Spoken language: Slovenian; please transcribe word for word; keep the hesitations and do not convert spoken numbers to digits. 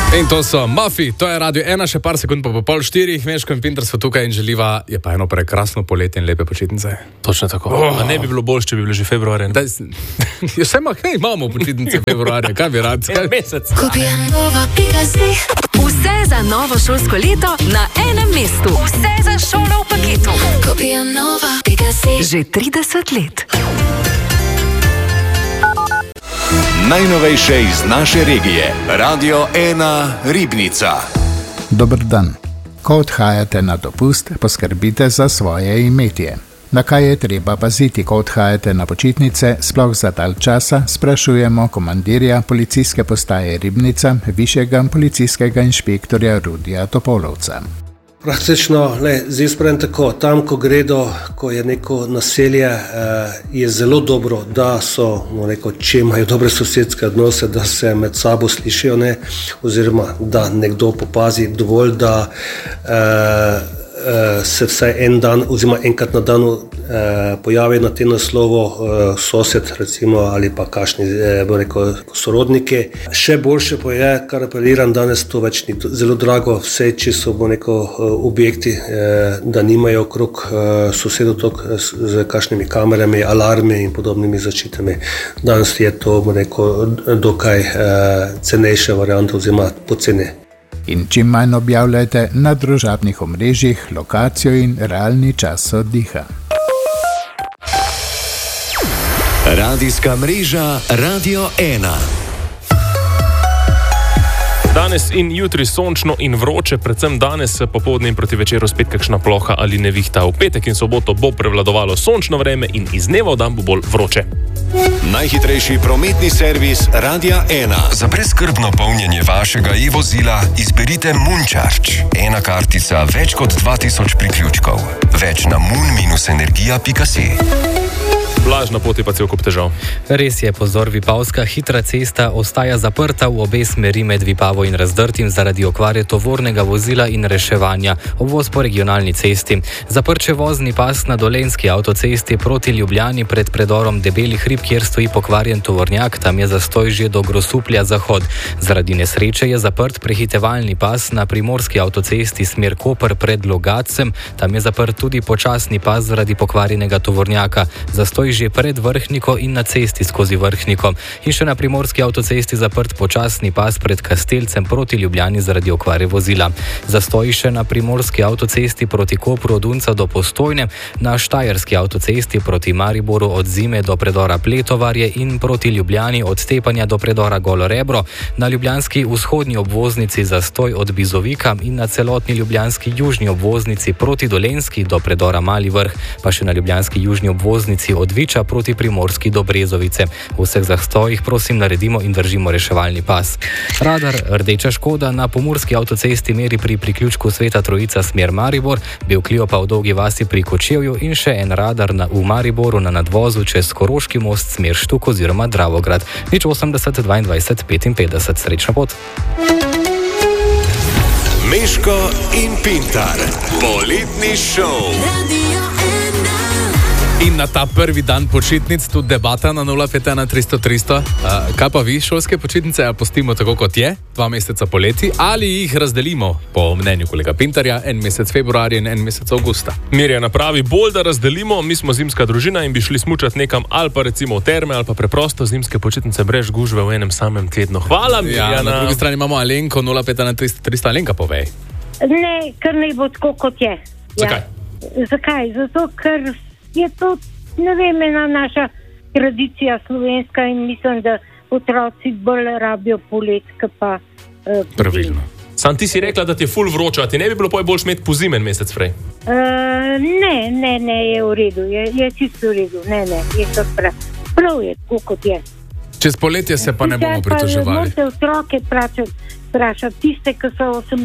In to so Muffy, to je Radio ena, še par sekund pa po pol štirih, Meško in Pinter so tukaj in želiva, je pa eno prekrasno poletje in lepe počitnice. Točno tako. Oh. A ne bi bilo bolj, če bi bilo že februarja. Da, ja, vse ima, hej, imamo počitnice februarja, kaj bi rad? En mesec. Vse za novo šolsko leto na enem mestu. Vse za šolo v paketu. Že trideset let. Najnovejše iz naše regije. Radio ena Ribnica. Dober dan. Ko odhajate na dopust, poskrbite za svoje imetje. Na kaj je treba paziti, ko odhajate na počitnice, sploh za dalj časa, sprašujemo komandirja policijske postaje Ribnica, višjega policijskega inšpektorja Rudija Topolovca. Praktično, le, zdaj spravim tako, tam, ko gredo, ko je neko naselje, eh, je zelo dobro, da so, no, neko, če imajo dobre sosedske odnose, da se med sabo slišijo, ne, oziroma da nekdo popazi dovolj, da eh, eh, se vsaj en dan, oziroma enkrat na danu eh, pojavi na tem naslovu eh, sosed, recimo, ali pa kakšni, eh, bo rekel, sorodniki. Še boljše pa je, kar apeliram danes, to več ni zelo drago, vse, če so, bo rekel, objekti, eh, da nimajo okrog eh, sosedov tok z kakšnimi kamerami, alarmi in podobnimi zaščitami. Danes je to, bo rekel, dokaj eh, cenejša varianta oziroma poceni. In čim manj objavljajte na družabnih omrežjih lokacijo in realni čas oddiha. Radijska mreža Radio ena. Danes in jutri sončno in vroče, predvsem danes popoldne in proti večeru spet kakšna ploha ali nevihta. V petek in soboto bo prevladovalo sončno vreme in iz dneva v dan bo bolj vroče. Najhitrejši prometni servis Radia ena. Za brezskrbno polnjenje vašega e-vozila izberite Muncharge. Ena kartica, več kot dva tisoč priključkov. Več na mun dash energija pika si. Vlažna pot je pa cel kup težav. Res je, pozor, Vipavska hitra cesta ostaja zaprta v obe smeri med Vipavo in Razdrtim zaradi okvare tovornega vozila in reševanja. Obvoz po regionalni cesti. Zaprt še vozni pas na Dolenjski avtocesti proti Ljubljani pred predorom Debeli hrib, kjer stoji pokvarjen tovornjak, tam je zastoj že do Grosuplja zahod. Zaradi nesreče je zaprt prehitevalni pas na Primorski avtocesti smer Koper pred Logatcem, tam je zaprt tudi počasni pas zaradi pokvarjenega tovornjaka. Zastoj že pred Vrhniko in na cesti skozi Vrhniko. In še na Primorski avtocesti zaprt počasni pas pred Kastelcem proti Ljubljani zaradi okvare vozila. Zastoji še na Primorski avtocesti proti Kopru od Unca do Postojne, na Štajerski avtocesti proti Mariboru od Zime do predora Pletovarje in proti Ljubljani od Tepanja do predora Golo Rebro, na ljubljanski vzhodni obvoznici zastoj od Bizovika in na celotni ljubljanski južni obvoznici proti Dolenjski do predora Mali Vrh, pa še na ljubljanski južni obvoznici od Viča proti Primorski do Brezovice. V vseh zastojih prosim naredimo in držimo reševalni pas. Radar rdeča škoda na Pomurski avtocesti meri pri priključku Sveta Trojica smer Maribor, Bevklio pa v Dolgi vasi pri Kočevju in še en radar na, v Mariboru na nadvozu čez Koroški most smer Štuk oziroma Dravograd. Nič osemdeset dvaindvajset petinpetdeset. Srečno pot. Meško in Pintar. Poletni šov. In na ta prvi dan počitnic tudi debata na nula pet ena tristo tristo. Uh, kaj pa vi, šolske počitnice, ali pustimo tako kot je, dva meseca poleti, ali jih razdelimo, po mnenju kolega Pintarja, en mesec februarja in en mesec avgusta? Mirja napravi bolj, da razdelimo, mi smo zimska družina in bi šli smučati nekam ali pa recimo v terme ali pa preprosto zimske počitnice brez gužve v enem samem tednu. Hvala, Mirjana. Ja, na drugi strani imamo Alenko, nula pet ena tristo tristo. Alenka, povej. Ne, ker ne bo tako kot je. Zakaj? Ja. Zakaj? Zato, ker je to, ne vem, ena naša tradicija slovenska in mislim, da otroci bolj rabijo polet, kot pa uh, pravilno. Sam ti si rekla, da ti je ful vroča, ti ne bi bilo poj boljš imeti pozimen mesec prej? Uh, ne, ne, ne, je v redu, je, je čisto v redu, ne, ne, je to prav. Prav je, tako kot je. Čez poletje se pa ne bomo pritoževali. Morate otroke vprašati, tiste, ki so